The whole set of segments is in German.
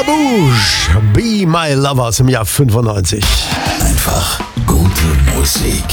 Rouge, Be My Lover aus dem Jahr 95. Einfach gute Musik.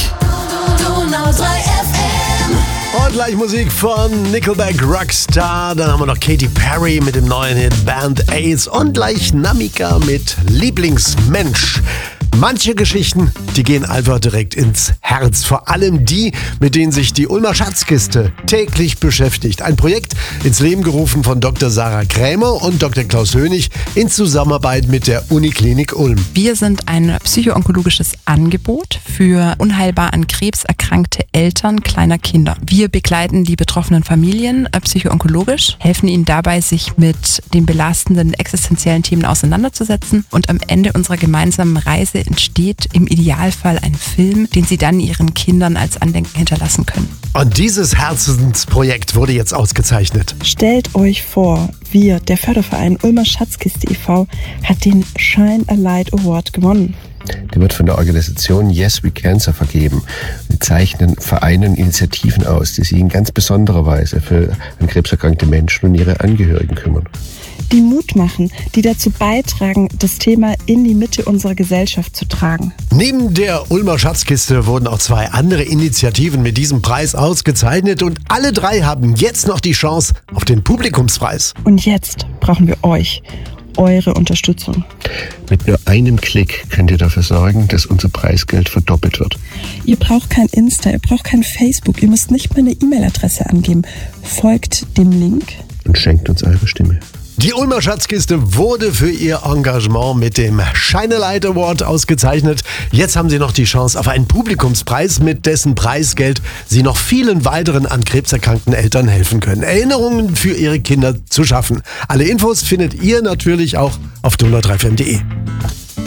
Und gleich Musik von Nickelback, Rockstar. Dann haben wir noch Katy Perry mit dem neuen Hit Band Aids und gleich Namika mit Lieblingsmensch. Manche Geschichten, die gehen einfach direkt ins Herz. Vor allem die, mit denen sich die Ulmer Schatzkiste täglich beschäftigt. Ein Projekt ins Leben gerufen von Dr. Sarah Krämer und Dr. Klaus Hönig in Zusammenarbeit mit der Uniklinik Ulm. Wir sind ein psychoonkologisches Angebot für unheilbar an Krebs erkrankte Eltern kleiner Kinder. Wir begleiten die betroffenen Familien psychoonkologisch, helfen ihnen dabei, sich mit den belastenden existenziellen Themen auseinanderzusetzen, und am Ende unserer gemeinsamen Reise entsteht im Idealfall ein Film, den sie dann ihren Kindern als Andenken hinterlassen können. Und dieses Herzensprojekt wurde jetzt ausgezeichnet. Stellt euch vor, wir, der Förderverein Ulmer Schatzkiste e.V., hat den Shine a Light Award gewonnen. Der wird von der Organisation Yes We Cancer vergeben. Wir zeichnen Vereinen Initiativen aus, die sich in ganz besonderer Weise für an Krebs erkrankte Menschen und ihre Angehörigen kümmern. Die Mut machen, die dazu beitragen, das Thema in die Mitte unserer Gesellschaft zu tragen. Neben der Ulmer Schatzkiste wurden auch 2 andere Initiativen mit diesem Preis ausgezeichnet und alle 3 haben jetzt noch die Chance auf den Publikumspreis. Und jetzt brauchen wir euch, eure Unterstützung. Mit nur einem Klick könnt ihr dafür sorgen, dass unser Preisgeld verdoppelt wird. Ihr braucht kein Insta, ihr braucht kein Facebook, ihr müsst nicht mal eine E-Mail-Adresse angeben. Folgt dem Link Und schenkt uns eure Stimme. Die Ulmer Schatzkiste wurde für ihr Engagement mit dem Shine a Light Award ausgezeichnet. Jetzt haben sie noch die Chance auf einen Publikumspreis, mit dessen Preisgeld sie noch vielen weiteren an Krebs erkrankten Eltern helfen können, Erinnerungen für ihre Kinder zu schaffen. Alle Infos findet ihr natürlich auch auf donau3fm.de.